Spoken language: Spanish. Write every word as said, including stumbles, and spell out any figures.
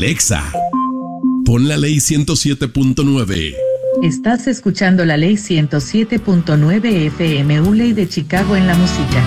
Alexa, pon la ley ciento siete punto nueve. Estás escuchando la ley ciento siete punto nueve F M, U Ley de Chicago en la música.